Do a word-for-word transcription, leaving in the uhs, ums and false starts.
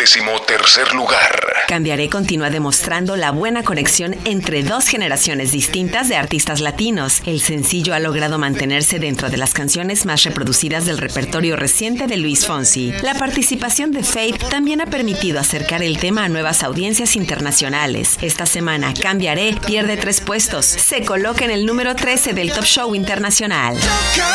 Décimo tercer lugar. Cambiaré continúa demostrando la buena conexión entre dos generaciones distintas de artistas latinos. El sencillo ha logrado mantenerse dentro de las canciones más reproducidas del repertorio reciente de Luis Fonsi. La participación de Feid también ha permitido acercar el tema a nuevas audiencias internacionales. Esta semana, Cambiaré pierde tres puestos. Se coloca en el número trece del Top Show Internacional.